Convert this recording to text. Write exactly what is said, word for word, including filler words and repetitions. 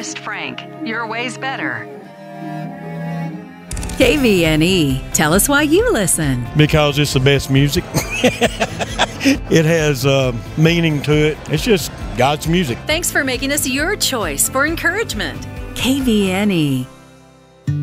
host, Frank. Your way's better. K V N E. Tell us why you listen. Because it's the best music. It has uh, meaning to it. It's just God's music. Thanks for making us your choice for encouragement. K V N E.